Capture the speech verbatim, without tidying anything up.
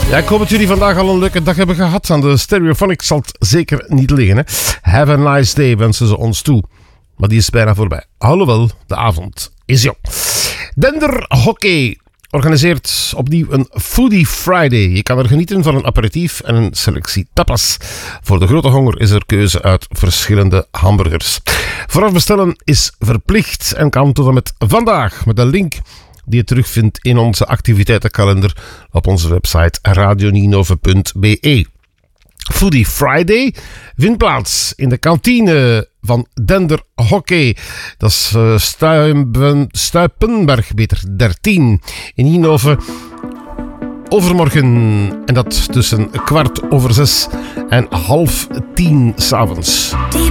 Ja, ik hoop dat jullie vandaag al een leuke dag hebben gehad. Aan de Stereophonic zal het zeker niet liggen. Hè? Have a nice day wensen ze ons toe. Maar die is bijna voorbij. Alhoewel, de avond is jong. Dender Hockey organiseert opnieuw een Foodie Friday. Je kan er genieten van een aperitief en een selectie tapas. Voor de grote honger is er keuze uit verschillende hamburgers. Vooraf bestellen is verplicht en kan tot en met vandaag met een link die je terugvindt in onze activiteitenkalender op onze website radio ninove punt b e. Foodie Friday vindt plaats in de kantine van Dender Hockey. Dat is uh, Stuipen, Stuipenberg, beter, dertien in Ninove. Overmorgen, en dat tussen kwart over zes en half tien 's avonds.